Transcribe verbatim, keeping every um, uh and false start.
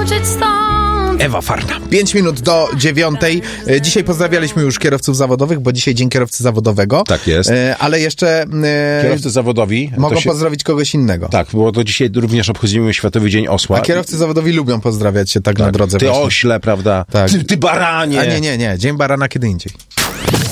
uciec stąd. Ewa Farna. Pięć minut do dziewiątej. E, Dzisiaj pozdrawialiśmy już kierowców zawodowych, bo dzisiaj dzień kierowcy zawodowego. Tak jest. E, Ale jeszcze e, Kierowcy zawodowi... mogą to się... pozdrowić kogoś innego. Tak, bo to dzisiaj również obchodzimy Światowy Dzień Osła. A kierowcy zawodowi lubią pozdrawiać się tak, tak. na drodze Ty właśnie. ośle, prawda? Tak. Ty, ty baranie! A nie, nie, nie. Dzień barana kiedy indziej.